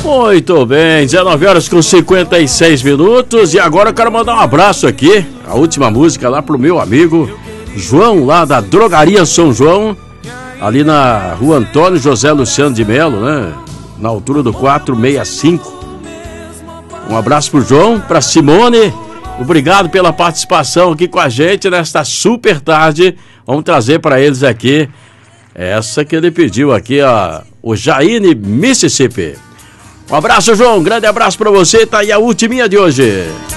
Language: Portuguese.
Muito bem, 19 horas com 56 minutos. E agora eu quero mandar um abraço aqui. A última música lá pro meu amigo João, lá da Drogaria São João, ali na rua Antônio José Luciano de Melo, né? Na altura do 465. Um abraço pro João, pra Simone. Obrigado pela participação aqui com a gente nesta super tarde. Vamos trazer para eles aqui essa que ele pediu aqui, o Jaine, Mississippi. Um abraço, João. Um grande abraço para você. Tá aí a ultiminha de hoje.